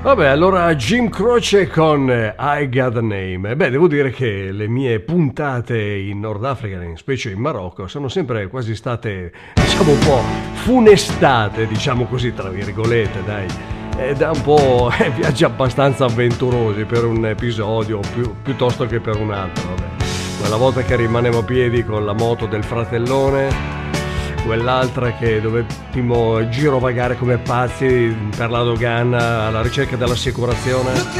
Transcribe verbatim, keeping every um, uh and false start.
Vabbè, allora Jim Croce con I Got a Name. Beh, devo dire che le mie puntate in Nord Africa, in specie in Marocco, sono sempre quasi state, diciamo, un po' funestate, diciamo così, tra virgolette, dai. E da un po' eh, viaggi abbastanza avventurosi per un episodio più, piuttosto che per un altro, vabbè. Quella volta che rimanevo a piedi con la moto del fratellone, quell'altra che dovevamo girovagare come pazzi per la dogana alla ricerca dell'assicurazione.